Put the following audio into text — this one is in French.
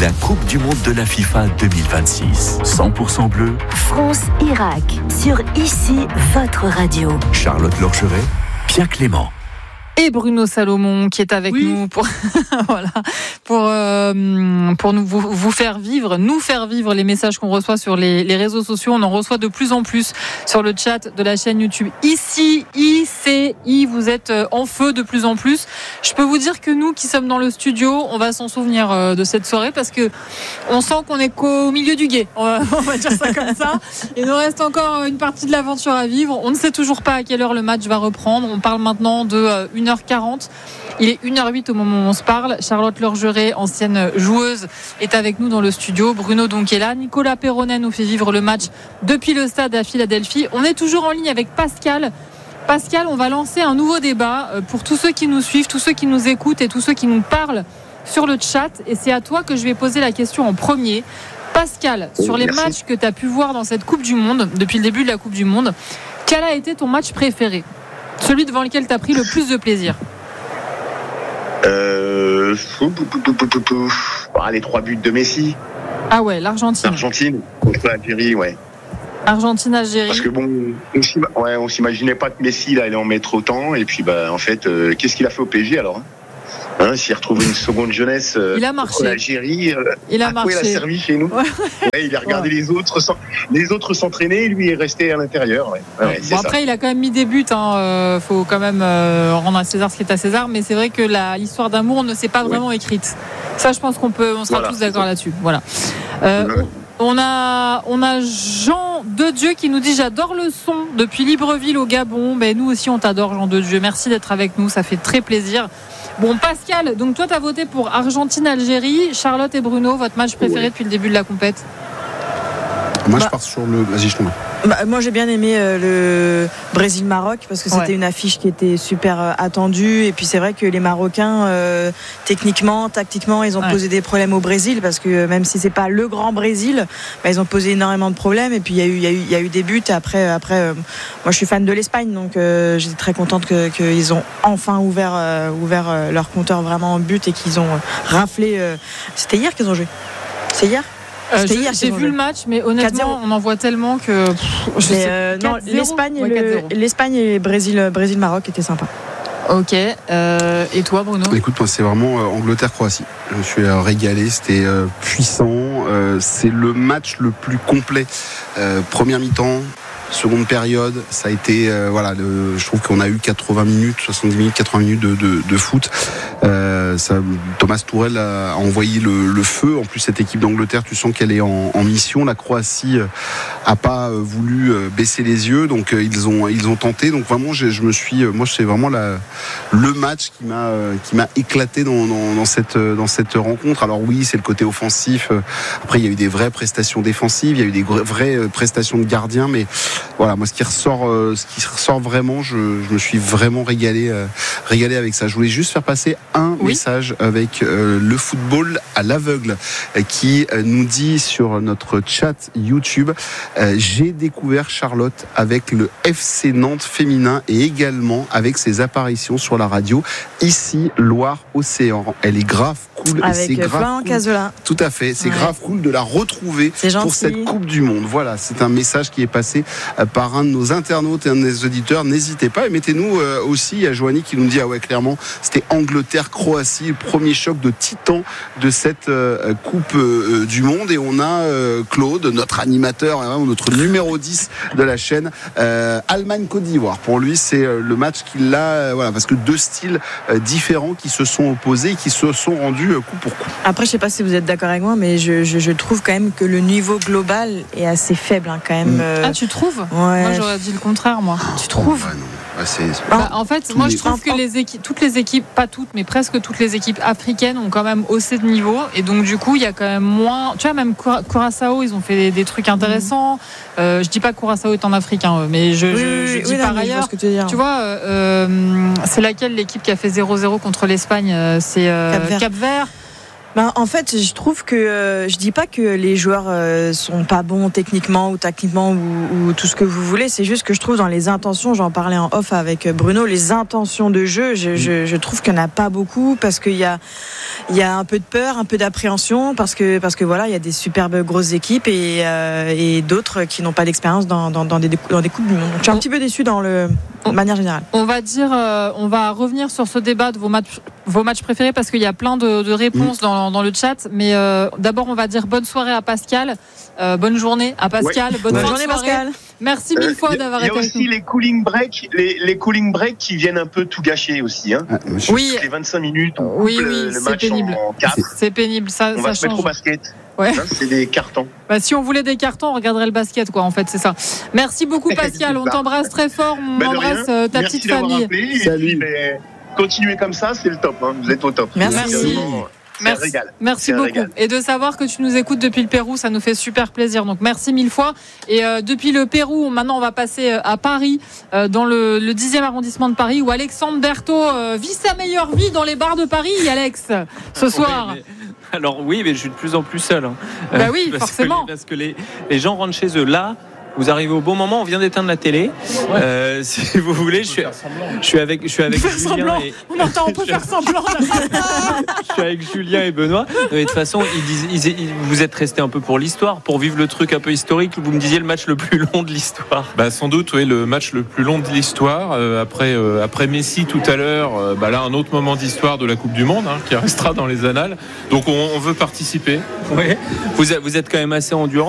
la Coupe du Monde de la FIFA 2026. 100% bleu. France-Irak, sur ICI, votre radio. Charlotte Lorcheret, Pierre Clément. Et Bruno Salomon qui est avec nous pour vous faire vivre, nous faire vivre les messages qu'on reçoit sur les réseaux sociaux. On en reçoit de plus en plus sur le chat de la chaîne YouTube. Ici, ICI, vous êtes en feu de plus en plus. Je peux vous dire que nous qui sommes dans le studio, on va s'en souvenir de cette soirée parce que on sent qu'on est qu'au milieu du gué. On va dire ça comme ça. Il nous reste encore une partie de l'aventure à vivre. On ne sait toujours pas à quelle heure le match va reprendre. On parle maintenant de 1h40. Il est 1h08 au moment où on se parle. Charlotte Lorgeret, ancienne joueuse, est avec nous dans le studio. Bruno donc est là. Nicolas Perronnet nous fait vivre le match depuis le stade à Philadelphie. On est toujours en ligne avec Pascal. Pascal, on va lancer un nouveau débat pour tous ceux qui nous suivent, tous ceux qui nous écoutent et tous ceux qui nous parlent sur le chat. Et c'est à toi que je vais poser la question en premier. Pascal, sur les matchs que tu as pu voir dans cette Coupe du Monde, depuis le début de la Coupe du Monde, quel a été ton match préféré ? Celui devant lequel tu as pris le plus de plaisir. Les 3 buts de Messi. Ah ouais, l'Argentine. L'Argentine contre l'Algérie, ouais. Argentine-Algérie. Parce que on s'imaginait pas que Messi là, allait en mettre autant. Et puis, en fait, qu'est-ce qu'il a fait au PSG alors s'il retrouve une seconde jeunesse il a marché. L'Algérie, il a marché. Il a servi chez nous. Ouais, il a regardé les autres s'entraîner, lui est resté à l'intérieur. Après, il a quand même mis des buts. Faut quand même rendre à César ce qui est à César. Mais c'est vrai que l'histoire d'amour ne s'est pas vraiment écrite. Ça, je pense on sera tous d'accord là-dessus. Voilà. On a Jean de Dieu qui nous dit: j'adore le son depuis Libreville au Gabon. Nous aussi, on t'adore, Jean de Dieu. Merci d'être avec nous, ça fait très plaisir. Bon, Pascal, donc toi, tu as voté pour Argentine-Algérie. Charlotte et Bruno, votre match préféré depuis le début de la compète? Moi, je pars sur le. Vas-y, je tombe. Moi, j'ai bien aimé le Brésil-Maroc parce que c'était une affiche qui était super attendue. Et puis, c'est vrai que les Marocains, techniquement, tactiquement, ils ont posé des problèmes au Brésil parce que même si c'est pas le grand Brésil, ils ont posé énormément de problèmes. Et puis, il y a eu des buts. Après, moi, je suis fan de l'Espagne, donc j'étais très contente qu'ils ont enfin ouvert leur compteur vraiment en but et qu'ils ont raflé. C'était hier qu'ils ont joué. C'est hier. J'ai vu le match, mais honnêtement, on en voit tellement que. L'Espagne et Brésil-Maroc étaient sympas. Ok. Et toi, Bruno? Écoute, moi, c'est vraiment Angleterre-Croatie. Je me suis régalé. C'était puissant. C'est le match le plus complet. Première mi-temps. Seconde période, ça a été je trouve qu'on a eu 80 minutes, 70 minutes, 80 minutes de foot. Thomas Tuchel a envoyé le feu. En plus, cette équipe d'Angleterre, tu sens qu'elle est en mission. La Croatie a pas voulu baisser les yeux, donc ils ont tenté. Donc vraiment, moi, c'est vraiment le match qui m'a éclaté dans cette rencontre. Alors oui, c'est le côté offensif. Après, il y a eu des vraies prestations défensives, il y a eu des vraies prestations de gardiens, mais voilà, moi, ce qui ressort vraiment, je me suis vraiment régalé avec ça. Je voulais juste faire passer un message avec le football à l'aveugle qui nous dit sur notre chat YouTube: j'ai découvert Charlotte avec le FC Nantes féminin et également avec ses apparitions sur la radio ici Loire-Océan. Elle est grave cool. Avec et c'est grave cool. Tout à fait, c'est grave cool de la retrouver pour cette Coupe du Monde. Voilà, c'est un message qui est passé par un de nos internautes et un de nos auditeurs. N'hésitez pas et mettez-nous aussi. Il y a Joanie qui nous dit clairement, c'était Angleterre-Croatie, le premier choc de titan de cette Coupe du Monde. Et on a Claude, notre animateur, notre numéro 10 de la chaîne, Allemagne-Côte d'Ivoire. Pour lui, c'est le match qu'il a, parce que deux styles différents qui se sont opposés et qui se sont rendus coup pour coup. Après, je sais pas si vous êtes d'accord avec moi, mais je trouve quand même que le niveau global est assez faible quand même. Ah, tu trouves? Ouais. Moi, j'aurais dit le contraire, moi. Tu trouves? En fait, moi je trouve que toutes les équipes, pas toutes, mais presque toutes les équipes africaines ont quand même haussé de niveau. Et donc du coup, il y a quand même moins. Tu vois, même Curaçao, ils ont fait des trucs intéressants. Je dis pas que Curaçao est en Afrique, mais je dis par ailleurs. Tu vois, c'est laquelle l'équipe qui a fait 0-0 contre l'Espagne? C'est Cap-Vert. En fait, je trouve que je dis pas que les joueurs sont pas bons techniquement ou tactiquement ou tout ce que vous voulez. C'est juste que je trouve dans les intentions, j'en parlais en off avec Bruno, les intentions de jeu, je trouve qu'il n'y en a pas beaucoup parce qu'il y a un peu de peur, un peu d'appréhension parce que voilà, il y a des superbes grosses équipes et d'autres qui n'ont pas d'expérience dans des coupes du monde. Donc, je suis un petit peu déçu de manière générale. On va revenir sur ce débat de vos matchs préférés parce qu'il y a plein de réponses dans le chat. Mais d'abord, on va dire bonne soirée à Pascal, bonne journée à Pascal, bonne journée Pascal. Merci mille fois d'avoir été avec nous. Il y a aussi les cooling breaks qui viennent un peu tout gâcher aussi. Hein. Oui. Les 25 minutes, le match pénible. En 4. C'est pénible, ça va se mettre au basket. Ouais. C'est des cartons. Si on voulait des cartons, on regarderait le basket, quoi. En fait, c'est ça. Merci beaucoup, Pascal. On t'embrasse très fort. On embrasse ta petite famille. Salut. Continuez comme ça, c'est le top. Hein. Vous êtes au top. Merci. Merci beaucoup. Et de savoir que tu nous écoutes depuis le Pérou, ça nous fait super plaisir. Donc merci mille fois. Et depuis le Pérou, maintenant on va passer à Paris, dans le 10e arrondissement de Paris, où Alexandre Berthaud vit sa meilleure vie dans les bars de Paris, Alex, ce soir. Alors oui, mais je suis de plus en plus seul. Hein. Bah oui, forcément. Parce que les gens rentrent chez eux là. Vous arrivez au bon moment, on vient d'éteindre la télé. Si vous voulez, je suis avec Julien. On peut faire semblant. Je suis avec Julien et Benoît. Mais de toute façon, vous êtes restés un peu pour l'histoire, pour vivre le truc un peu historique. Vous me disiez le match le plus long de l'histoire. Sans doute, oui, le match le plus long de l'histoire. Après Messi tout à l'heure, là un autre moment d'histoire de la Coupe du Monde qui restera dans les annales. Donc on veut participer. Oui. Vous êtes quand même assez endurant.